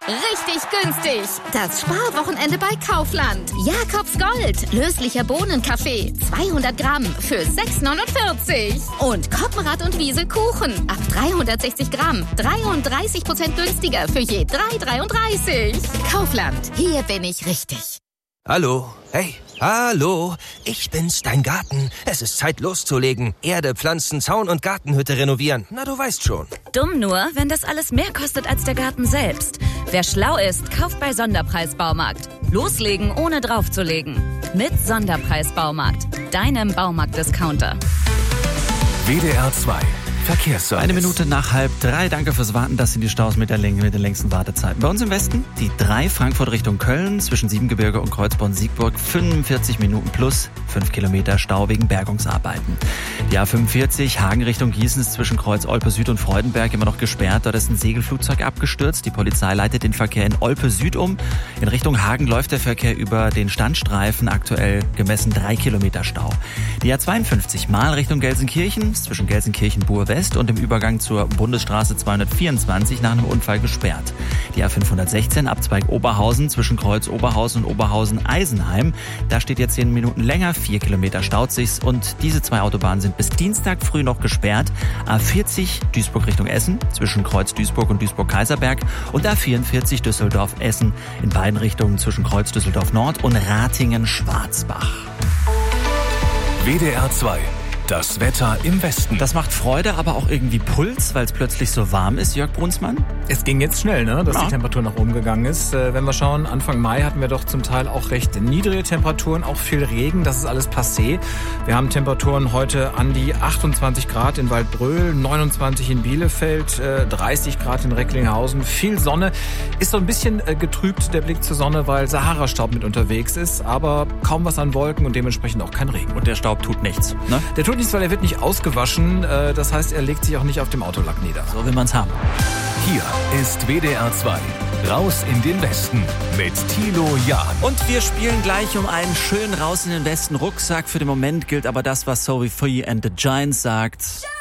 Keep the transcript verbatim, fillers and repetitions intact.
richtig günstig. Das Sparwochenende bei Kaufland. Jakobs Gold, löslicher Bohnenkaffee, zweihundert Gramm für sechs neunundvierzig. Und Koppenrad und Wiese Kuchen ab dreihundertsechzig Gramm, dreiunddreißig Prozent günstiger für je drei dreiunddreißig. Kaufland, hier bin ich richtig. Hallo, hey, hallo, ich bin's, dein Garten. Es ist Zeit loszulegen. Erde, Pflanzen, Zaun und Gartenhütte renovieren. Na, du weißt schon. Dumm nur, wenn das alles mehr kostet als der Garten selbst. Wer schlau ist, kauft bei Sonderpreis Baumarkt. Loslegen, ohne draufzulegen. Mit Sonderpreis Baumarkt, deinem Baumarkt-Discounter. W D R zwei Verkehrsservice. Eine Minute nach halb drei. Danke fürs Warten. Das sind die Staus mit, der Länge, mit den längsten Wartezeiten. Bei uns im Westen die drei Frankfurt Richtung Köln zwischen Siebengebirge und Kreuzborn-Siegburg. fünfundvierzig Minuten plus fünf Kilometer Stau wegen Bergungsarbeiten. Die A fünfundvierzig Hagen Richtung Gießen ist zwischen Kreuz Olpe Süd und Freudenberg immer noch gesperrt. Dort ist ein Segelflugzeug abgestürzt. Die Polizei leitet den Verkehr in Olpe Süd um. In Richtung Hagen läuft der Verkehr über den Standstreifen. Aktuell gemessen drei Kilometer Stau. Die A zweiundfünfzig Mal Richtung Gelsenkirchen ist zwischen Gelsenkirchen-Bur-West und im Übergang zur Bundesstraße zweihundertvierundzwanzig nach einem Unfall gesperrt. Die A fünfhundertsechzehn Abzweig Oberhausen zwischen Kreuz Oberhausen und Oberhausen-Eisenheim. Da steht jetzt zehn Minuten länger, vier Kilometer staut sich's und diese zwei Autobahnen sind bis Dienstag früh noch gesperrt. A vierzig Duisburg Richtung Essen zwischen Kreuz Duisburg und Duisburg-Kaiserberg und A vierundvierzig Düsseldorf-Essen in beiden Richtungen zwischen Kreuz Düsseldorf Nord und Ratingen-Schwarzbach. W D R zwei. Das Wetter im Westen. Das macht Freude, aber auch irgendwie Puls, weil es plötzlich so warm ist, Jörg Brunsmann. Es ging jetzt schnell, ne, dass ja. die Temperatur nach oben gegangen ist. Äh, wenn wir schauen, Anfang Mai hatten wir doch zum Teil auch recht niedrige Temperaturen, auch viel Regen. Das ist alles passé. Wir haben Temperaturen heute an die achtundzwanzig Grad in Waldbröl, neunundzwanzig in Bielefeld, äh, dreißig Grad in Recklinghausen. Viel Sonne. Ist so ein bisschen äh, getrübt der Blick zur Sonne, weil Sahara-Staub mit unterwegs ist. Aber kaum was an Wolken und dementsprechend auch kein Regen. Und der Staub tut nichts, ne? Der tut nichts, weil er wird nicht ausgewaschen. Äh, das heißt, er legt sich auch nicht auf dem Autolack nieder. So will man's haben. Hier ist W D R zwei. Raus in den Westen mit Thilo Jahn. Und wir spielen gleich um einen schönen Raus in den Westen Rucksack. Für den Moment gilt aber das, was Sophie and the Giants sagt.